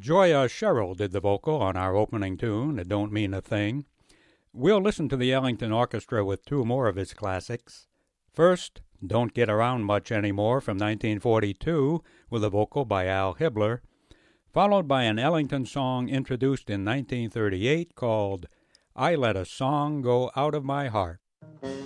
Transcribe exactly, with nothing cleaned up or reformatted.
Joya Sherrill did the vocal on our opening tune, It Don't Mean a Thing. We'll listen to the Ellington Orchestra with two more of his classics. First, Don't Get Around Much Anymore from nineteen forty-two with a vocal by Al Hibbler, followed by an Ellington song introduced in nineteen thirty-eight called I Let a Song Go Out of My Heart.